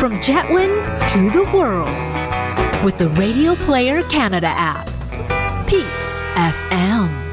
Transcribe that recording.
From Jetwin to the world with the Radio Player Canada app. Peace FM.